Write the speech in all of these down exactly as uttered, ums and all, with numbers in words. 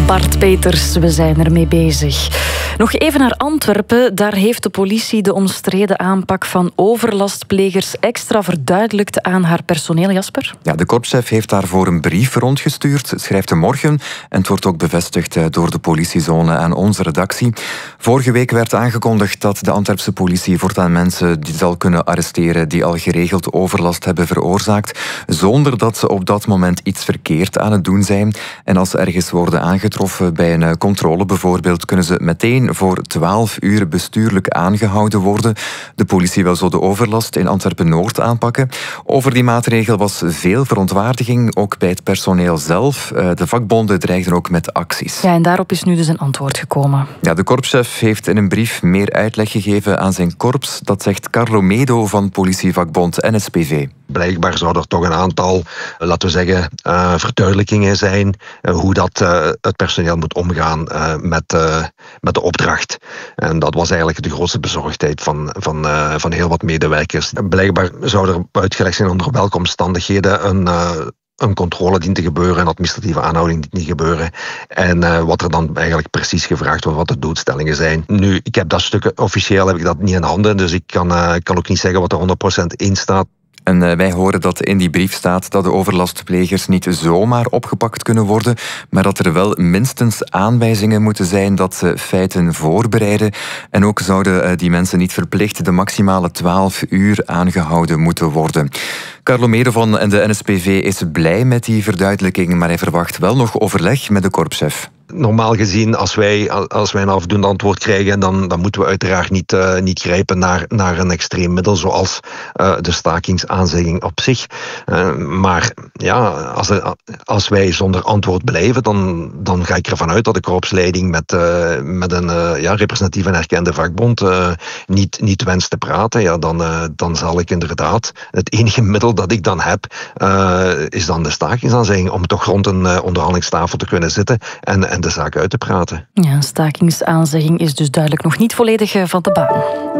Bart Peters, we zijn ermee bezig. Nog even naar Antwerpen. Daar heeft de politie de omstreden aanpak van overlastplegers extra verduidelijkt aan haar personeel, Jasper. Ja, de korpschef heeft daarvoor een brief rondgestuurd, schrijft hij morgen. En het wordt ook bevestigd door de politiezone aan onze redactie. Vorige week werd aangekondigd dat de Antwerpse politie voortaan mensen die zal kunnen arresteren die al geregeld overlast hebben veroorzaakt, zonder dat ze op dat moment iets verkeerd aan het doen zijn. En als ze ergens worden aangetroffen bij een controle bijvoorbeeld, kunnen ze meteen voor twaalf uur bestuurlijk aangehouden worden. De politie wil zo de overlast in Antwerpen-Noord aanpakken. Over die maatregel was veel verontwaardiging, ook bij het personeel zelf. De vakbonden dreigden ook met acties. Ja, en daarop is nu dus een antwoord gekomen. Ja, de korpschef heeft in een brief meer uitleg gegeven aan zijn korps. Dat zegt Carlo Medo van politievakbond N S P V. Blijkbaar zou er toch een aantal, laten we zeggen, uh, verduidelijkingen zijn uh, hoe dat uh, het personeel moet omgaan uh, met, uh, met de opdracht. En dat was eigenlijk de grootste bezorgdheid van, van, uh, van heel wat medewerkers. Blijkbaar zou er uitgelegd zijn onder welke omstandigheden een... Uh, een controle dient te gebeuren, een administratieve aanhouding dient niet gebeuren. En uh, wat er dan eigenlijk precies gevraagd wordt, wat de doelstellingen zijn. Nu, ik heb dat stuk, officieel heb ik dat niet in handen, dus ik kan, uh, kan ook niet zeggen wat er honderd procent in staat. En uh, wij horen dat in die brief staat dat de overlastplegers niet zomaar opgepakt kunnen worden, maar dat er wel minstens aanwijzingen moeten zijn dat ze feiten voorbereiden. En ook zouden uh, die mensen niet verplicht de maximale twaalf uur aangehouden moeten worden. Carlo Medo van de N S P V is blij met die verduidelijking, maar hij verwacht wel nog overleg met de korpschef. Normaal gezien, als wij, als wij een afdoende antwoord krijgen, dan, dan moeten we uiteraard niet, uh, niet grijpen naar, naar een extreem middel, zoals uh, de stakingsaanzegging op zich. Uh, maar ja, als, er, als wij zonder antwoord blijven, dan, dan ga ik ervan uit dat de korpsleiding met, uh, met een uh, ja, representatieve en erkende vakbond uh, niet, niet wenst te praten. Ja, dan, uh, dan zal ik inderdaad, het enige middel dat ik dan heb, uh, is dan de stakingsaanzegging, om toch rond een uh, onderhandelingstafel te kunnen zitten en en de zaak uit te praten. Ja, een stakingsaanzegging is dus duidelijk nog niet volledig van de baan.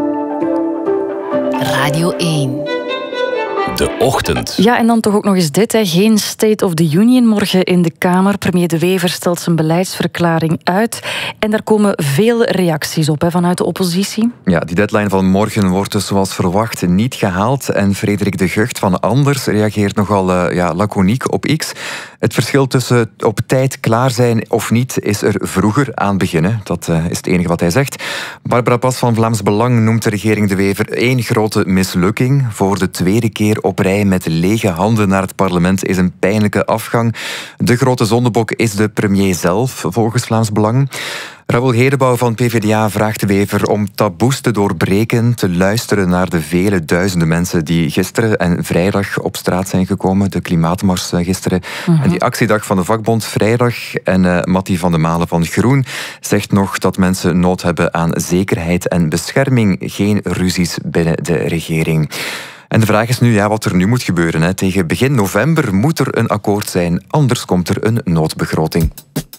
Radio één. De ochtend. Ja, en dan toch ook nog eens dit. Hè. Geen State of the Union morgen in de Kamer. Premier De Wever stelt zijn beleidsverklaring uit. En daar komen veel reacties op hè, vanuit de oppositie. Ja, die deadline van morgen wordt dus zoals verwacht niet gehaald. En Frederik de Gucht van Anders reageert nogal uh, ja, laconiek op X. Het verschil tussen op tijd klaar zijn of niet is er vroeger aan beginnen. Dat uh, is het enige wat hij zegt. Barbara Pas van Vlaams Belang noemt de regering De Wever één grote mislukking. Voor de tweede keer op rij met lege handen naar het parlement is een pijnlijke afgang. De grote zondebok is de premier zelf, volgens Vlaams Belang. Raoul Hedebouw van P V D A vraagt De Wever om taboes te doorbreken, te luisteren naar de vele duizenden mensen die gisteren en vrijdag op straat zijn gekomen, de klimaatmars gisteren, mm-hmm. en die actiedag van de vakbond vrijdag. En uh, Mattie van de Malen van Groen zegt nog dat mensen nood hebben aan zekerheid en bescherming, geen ruzies binnen de regering. En de vraag is nu ja, wat er nu moet gebeuren. Hè. Tegen begin november moet er een akkoord zijn, anders komt er een noodbegroting.